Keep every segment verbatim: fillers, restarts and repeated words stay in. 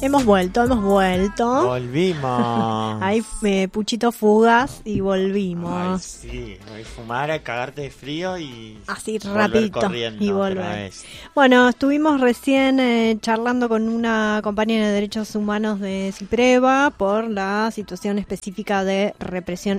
Hemos vuelto, hemos vuelto. Volvimos. Ahí eh, Puchito Fugas y volvimos. Ay, sí, voy a fumar, a cagarte de frío y así volver rapidito corriendo y otra volver. vez. Bueno, estuvimos recién eh, charlando con una compañera de derechos humanos de Cipreva por la situación específica de represión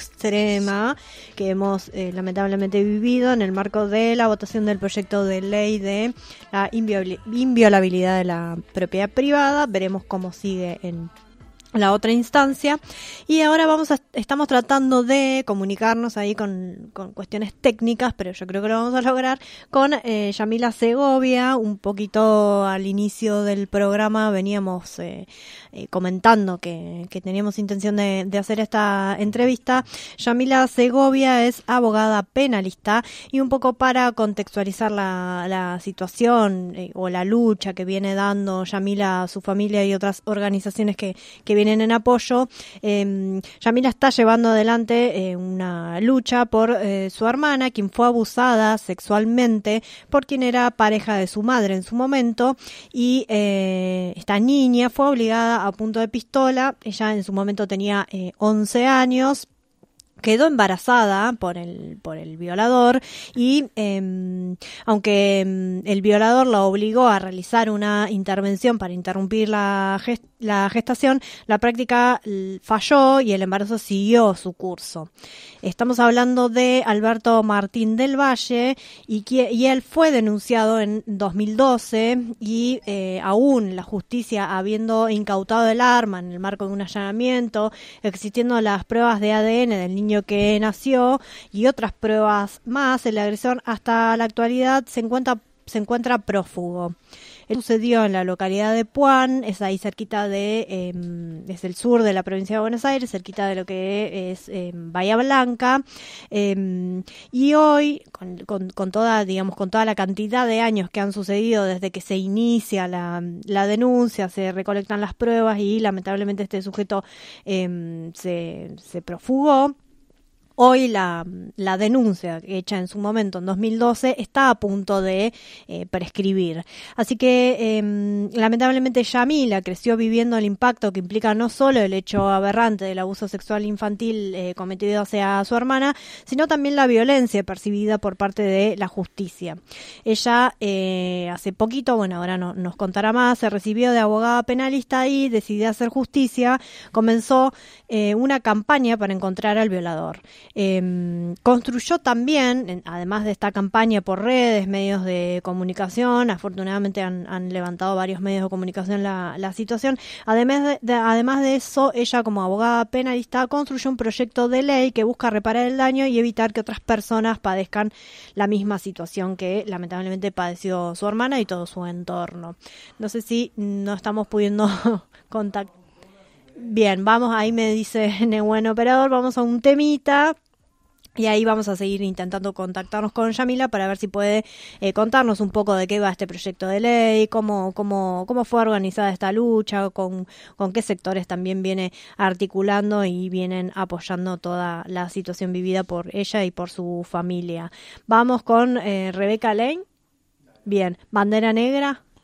extrema que hemos eh, lamentablemente vivido en el marco de la votación del proyecto de ley de la inviol- inviolabilidad de la propiedad privada. Veremos cómo sigue en la otra instancia. Y ahora vamos a, estamos tratando de comunicarnos ahí con, con cuestiones técnicas, pero yo creo que lo vamos a lograr con eh, Yamila Segovia. Un poquito al inicio del programa veníamos eh, eh, comentando que, que teníamos intención de, de hacer esta entrevista. Yamila Segovia es abogada penalista y un poco para contextualizar la, la situación eh, o la lucha que viene dando Yamila, su familia y otras organizaciones que, que vienen en apoyo. Eh, Yamila está llevando adelante eh, una lucha por eh, su hermana, quien fue abusada sexualmente por quien era pareja de su madre en su momento, y eh, esta niña fue obligada a punto de pistola. Ella en su momento tenía eh, once años. Quedó embarazada por el por el violador y eh, aunque eh, el violador la obligó a realizar una intervención para interrumpir la, gest la gestación, la práctica falló y el embarazo siguió su curso. Estamos hablando de Alberto Martín del Valle y, que, y él fue denunciado en dos mil doce y eh, aún la justicia habiendo incautado el arma en el marco de un allanamiento, existiendo las pruebas de A D N del niño que nació y otras pruebas más, el agresor hasta la actualidad se encuentra se encuentra prófugo. Esto sucedió en la localidad de Puan, es ahí cerquita de, eh, es el sur de la provincia de Buenos Aires, cerquita de lo que es eh, Bahía Blanca, eh, y hoy, con, con, con toda, digamos, con toda la cantidad de años que han sucedido desde que se inicia la, la denuncia, se recolectan las pruebas y lamentablemente este sujeto eh, se, se profugó. Hoy la, la denuncia hecha en su momento en dos mil doce está a punto de eh, prescribir. Así que eh, lamentablemente Yamila creció viviendo el impacto que implica no solo el hecho aberrante del abuso sexual infantil eh, cometido hacia su hermana, sino también la violencia percibida por parte de la justicia. Ella eh, hace poquito, bueno, ahora no, nos contará más, se recibió de abogada penalista y decidió hacer justicia. Comenzó eh, una campaña para encontrar al violador. Eh, construyó también, además de esta campaña por redes, medios de comunicación, afortunadamente han, han levantado varios medios de comunicación la, la situación, además de, de, además de eso, ella como abogada penalista construyó un proyecto de ley que busca reparar el daño y evitar que otras personas padezcan la misma situación que lamentablemente padeció su hermana y todo su entorno. No sé si no estamos pudiendo contactar. Bien, vamos, ahí me dice Nehuen Operador, vamos a un temita y ahí vamos a seguir intentando contactarnos con Yamila para ver si puede eh, contarnos un poco de qué va este proyecto de ley, cómo cómo cómo fue organizada esta lucha, con, con qué sectores también viene articulando y vienen apoyando toda la situación vivida por ella y por su familia. Vamos con eh, Rebeca Lane. Bien, Bandera Negra.